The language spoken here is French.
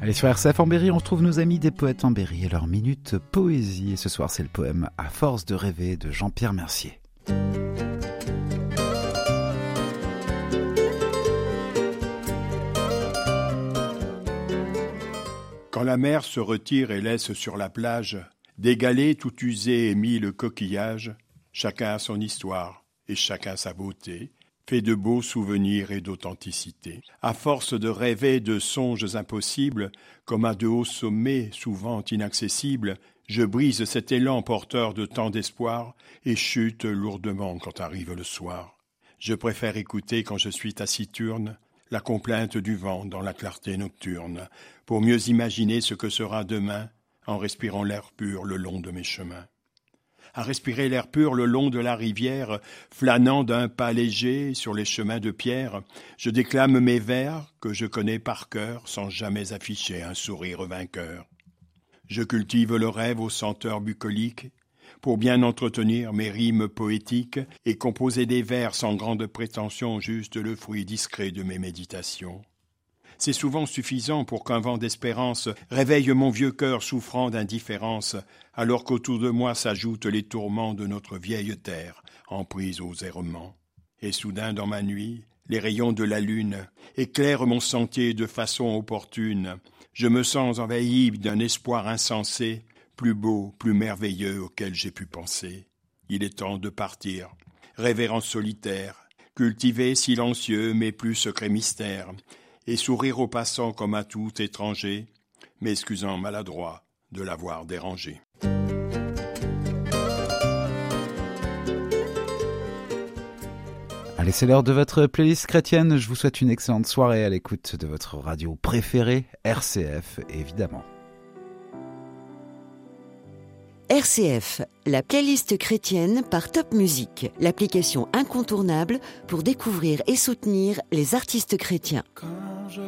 Allez, sur RCF en Berry, on retrouve nos amis des poètes en Berry et leur minute poésie. Et ce soir, c'est le poème « À force de rêver » de Jean-Pierre Mercier. Quand la mer se retire et laisse sur la plage des galets tout usés et mille coquillages, chacun a son histoire et chacun sa beauté, fait de beaux souvenirs et d'authenticité. À force de rêver de songes impossibles, comme à de hauts sommets souvent inaccessibles, je brise cet élan porteur de tant d'espoir et chute lourdement quand arrive le soir. Je préfère écouter quand je suis taciturne la complainte du vent dans la clarté nocturne, pour mieux imaginer ce que sera demain en respirant l'air pur le long de mes chemins. À respirer l'air pur le long de la rivière, flânant d'un pas léger sur les chemins de pierre, je déclame mes vers que je connais par cœur sans jamais afficher un sourire vainqueur. Je cultive le rêve aux senteurs bucoliques pour bien entretenir mes rimes poétiques et composer des vers sans grande prétention, juste le fruit discret de mes méditations. C'est souvent suffisant pour qu'un vent d'espérance réveille mon vieux cœur souffrant d'indifférence, alors qu'autour de moi s'ajoutent les tourments de notre vieille terre, en prise aux errements. Et soudain dans ma nuit, les rayons de la lune éclairent mon sentier de façon opportune. Je me sens envahi d'un espoir insensé, plus beau, plus merveilleux auquel j'ai pu penser. Il est temps de partir, rêver en solitaire, cultiver silencieux mes plus secrets mystères, et sourire aux passants comme à tout étranger, m'excusant maladroit de l'avoir dérangé. Allez, c'est l'heure de votre playlist chrétienne. Je vous souhaite une excellente soirée à l'écoute de votre radio préférée, RCF, évidemment. RCF, la playlist chrétienne par Top Music, l'application incontournable pour découvrir et soutenir les artistes chrétiens. Quand